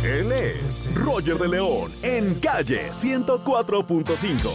Él es Roger de León en Calle 104.5.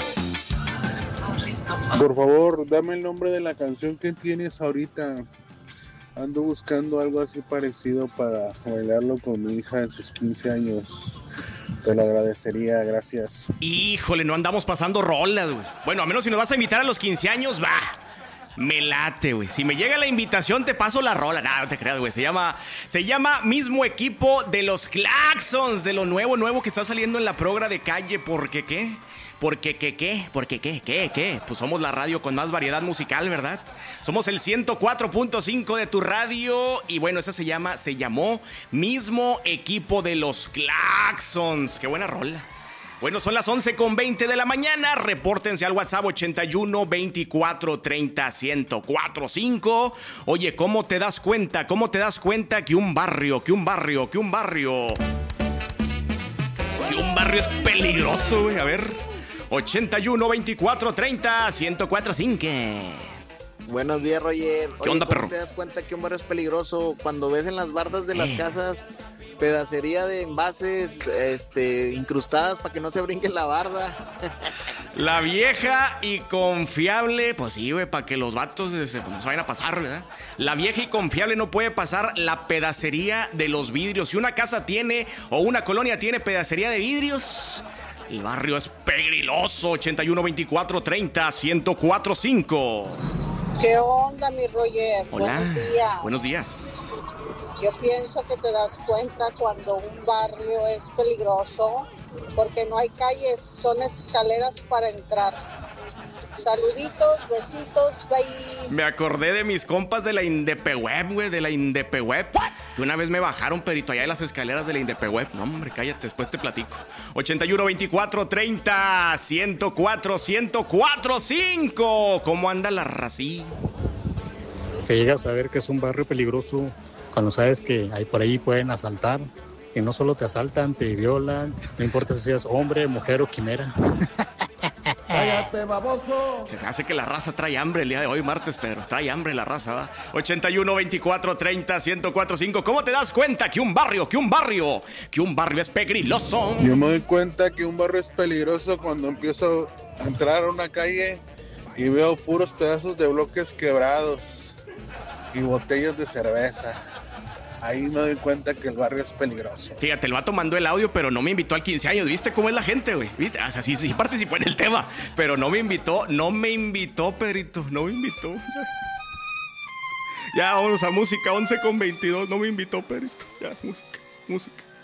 Por favor, dame el nombre de la canción que tienes ahorita. Ando buscando algo así parecido para bailarlo con mi hija en sus 15 años. Te lo agradecería, gracias. Híjole, no andamos pasando rolas, güey. Bueno, a menos si nos vas a invitar a los 15 años, va. Me late, güey. Si me llega la invitación, te paso la rola. No te creas, güey. Se llama Mismo Equipo de los Claxons. De lo nuevo que está saliendo en la progra de Calle. ¿Por qué? Porque ¿qué? Pues somos la radio con más variedad musical, ¿verdad? Somos el 104.5 de tu radio. Y bueno, esa se llamó Mismo Equipo de los Claxons. Qué buena rola. Bueno, son las 11:20 de la mañana. Repórtense al WhatsApp 81 24 30 1045. Oye, ¿cómo te das cuenta que un barrio es peligroso, güey? A ver, 81 24 30 1045. Buenos días, Roger. ¿Qué onda, perro? ¿Cómo te das cuenta que un barrio es peligroso? Cuando ves en las bardas de las casas pedacería de envases incrustadas para que no se brinque la barda. La vieja y confiable, pues sí, güey, para que los vatos no se vayan a pasar, ¿verdad? La vieja y confiable no puede pasar la pedacería de los vidrios. Si una casa tiene o una colonia tiene pedacería de vidrios, el barrio es pegriloso. 81 24 30 1045. ¿Qué onda, mi Roger? Hola. Buenos días. Buenos días. Yo pienso que te das cuenta cuando un barrio es peligroso porque no hay calles, son escaleras para entrar. Saluditos, besitos, bye. Me acordé de mis compas de la Indepeweb, güey, que una vez me bajaron, perito, allá de las escaleras de la Indepeweb. No, hombre, cállate, después te platico. 81 24 30 104 1045. ¿Cómo anda la racía? Se llega a saber que es un barrio peligroso cuando sabes que ahí por ahí pueden asaltar, y no solo te asaltan, te violan, no importa si seas hombre, mujer o quimera. ¡Cállate, baboso! Se me hace que la raza trae hambre el día de hoy, martes, Pedro. Trae hambre la raza, ¿va? 81 24 30 1045. ¿Cómo te das cuenta que un barrio es pegriloso? Yo me doy cuenta que un barrio es peligroso cuando empiezo a entrar a una calle y veo puros pedazos de bloques quebrados y botellas de cerveza. Ahí me doy cuenta que el barrio es peligroso. Fíjate, el vato mandó el audio, pero no me invitó al 15 años. ¿Viste cómo es la gente, güey? ¿Viste? O sea, sí participó en el tema, pero no me invitó, Pedrito, no me invitó. Ya, vamos a música, 11:22, no me invitó, Pedrito. Ya, música.